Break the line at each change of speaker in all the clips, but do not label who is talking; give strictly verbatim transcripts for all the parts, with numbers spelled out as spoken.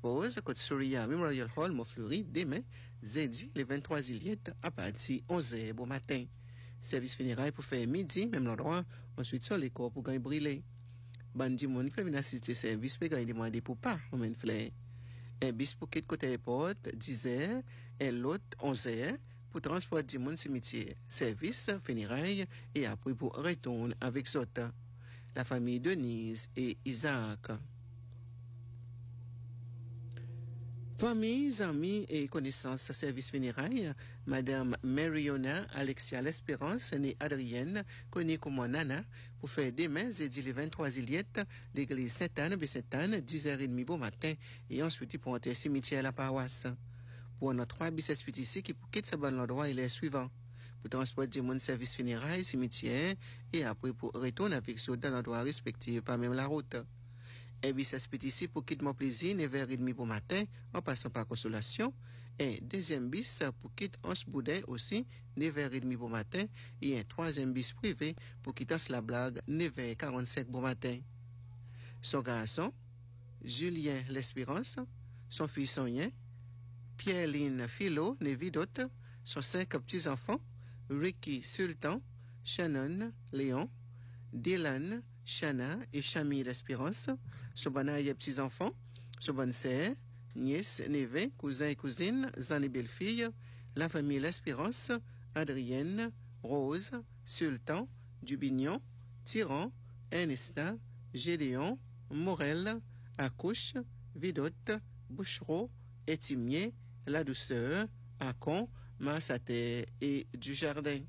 dispose Côte Souria Memorial Hall, Montfleury, demain, jeudi, le vingt-trois juillet, à partir de onze heures bon matin. Service funéraire pour faire midi, même l'endroit, ensuite sur les corps pour gagner brûler. Bandi moun qui peut venir assister service, peut gagner demander pour pas, on mène fleur. Un bis pour quitter côté airport, dix heures, et l'autre, onze heures, pour transport du monde cimetière. Service funéraire, et après pour retourner avec Zota. La famille Denise et Isaac. Famille, amis et connaissances service funéraire, Madame Mariona Alexia L'Espérance, née Adrienne, connue comme Nana, pour faire demain, jeudi le vingt-trois juillet, l'église Sainte-Anne, B Sainte-Anne, dix heures trente bon matin, et ensuite pour entrer cimetière à la paroisse. Pour notre trois bis suite ici, qui pour quitter ce bon endroit, il est suivant. Pour transporter mon service funéraire, cimetière, et après pour retourner avec ceux dans l'endroit respectif, pas même la route. Et bis suite ici pour quitter mon plaisir, neuf heures trente bon matin, en passant par consolation. Et deuxième bis pour quitter Anse Boudin aussi, neuf heures trente bon matin. Et un troisième bis privé pour quitter la blague, neuf heures quarante-cinq bon matin. Son garçon, Julien L'Espérance, son fils Sonien, Pierre-Line Philo, Nevidot, son cinq petits-enfants, Ricky Sultan, Shannon, Léon, Dylan, Shana et Chami L'Espérance, son banaille petits-enfants, son bonne sœur, nièce, neveu, cousin et cousine, Zan et belle-fille, la famille L'Espérance, Adrienne, Rose, Sultan, Dubignon, Tyran, Ernesta, Gédéon, Morel, Accouche, Vidotte, Bouchereau, Étimier, La Douceur, Acon, Massater et Dujardin.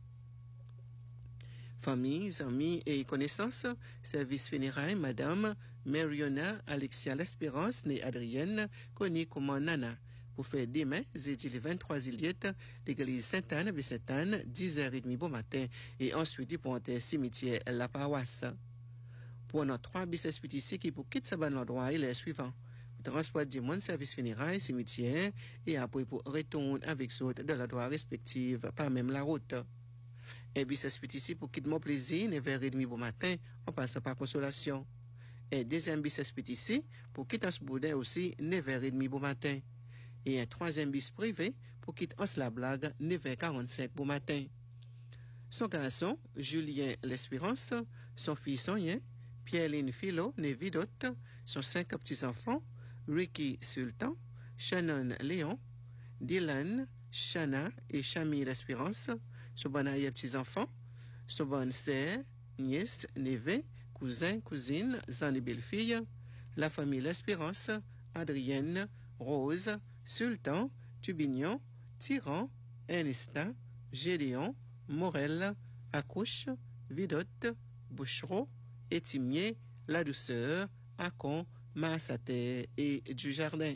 Familles, amis et connaissances, service funéraire, Madame Mariona Alexia L'Espérance, née Adrienne, connue comme Nana, pour faire demain, jeudi le vingt-trois juillet, l'église Sainte-Anne, B Sainte-Anne, dix heures trente bon matin, et ensuite pour entrer cimetière la paroisse. Pour notre trois bis ici qui pour quitter ce bon endroit, il est suivant. Transport du monde, service funéraire, cimetière, et après pour retourner avec ceux de l'endroit respectif, pas même la route. Et bis ici pour quitter mon plaisir, neuf heures trente bon matin, en passant par consolation. Et deuxième bis ici pour quitter Anse Boudin aussi, neuf heures trente bon matin. Et un troisième bis privé pour quitter Anse la blague, neuf heures quarante-cinq bon matin. Son garçon, Julien L'Espérance, son fils Sonien, Pierre-Line Philo, Nevidot, son cinq petits-enfants, Ricky Sultan, Shannon Léon, Dylan, Shana et Chami L'Espérance, son banaille petits-enfants, son bonne sœur, nièce, neveu, cousin, cousine, Zan et belle-fille, la famille L'Espérance, Adrienne, Rose, Sultan, Tubignon, Tyran, Ernesta, Gédéon, Morel, Accouche, Vidotte, Bouchereau, Étimier, La Douceur, Acon, Massater et Dujardin.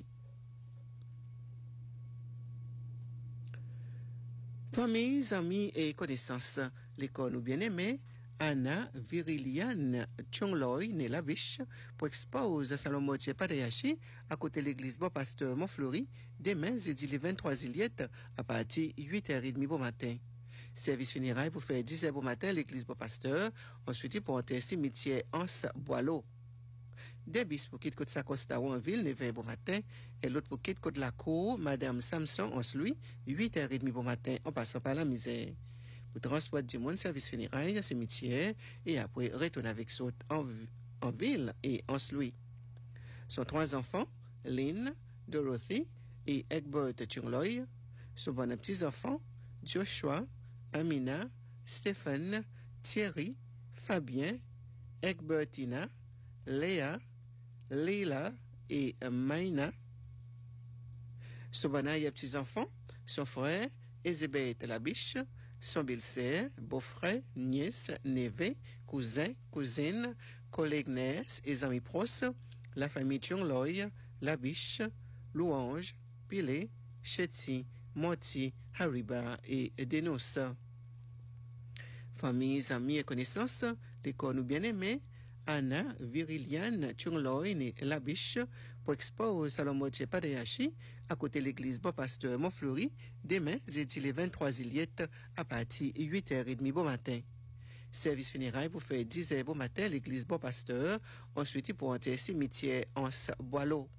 Familles, amis et connaissances, l'école nous bien-aimés, Anna Viriliane Tchongloy, née la biche, pour expose Salomon Padayashi, à côté de l'église Bon Pasteur Montfleury, demain, jeudi le vingt-trois juillet, à partir de huit heures trente bon matin. Service funéraire pour faire dix heures bon matin, l'église Bon Pasteur, ensuite pour entrer cimetière Anse Boileau. Des bis pour quitter côte Sacosta ou en ville, neuf heures bon matin, et l'autre pour quitter côte la cour, Madame Samson, en Louis, huit heures trente bon matin, en passant par la misère. Pour transport du monde, service funéraire, cimetière, et après retourner avec saute en, en ville et en Louis. Son trois enfants, Lynn, Dorothy et Egbert Tchungloy, son bon petits-enfants, Joshua, Amina, Stéphane, Thierry, Fabien, Egbertina, Léa, Leila et Maïna. Son banaille petits-enfants, son frère, Elisabeth Labiche, son belle-sœur, beau-frère, nièce, neveu, cousin, cousine, collègues nièces et amis proches, la famille Tchongloy, Labiche, Louange, Pilé, Chetty, Moti, Hariba et Denos. Familles, amis et connaissances, l'école nous bien-aimés, Anna Viriliane Tchungloy née Labiche pour exposer Salomon Padayashi à côté de l'église Bon Pasteur Montfleury demain, jeudi le vingt-trois juillet à partir de huit heures trente bon matin. Service funéraire pour faire dix heures bon matin l'église Bon Pasteur, ensuite pour entrer cimetière Anse Boileau.